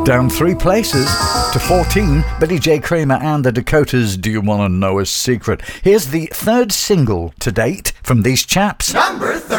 Down 3 places to 14, Billy J. Kramer and the Dakotas, Do You Want to Know a Secret? Here's the third single to date from these chaps. Number 13.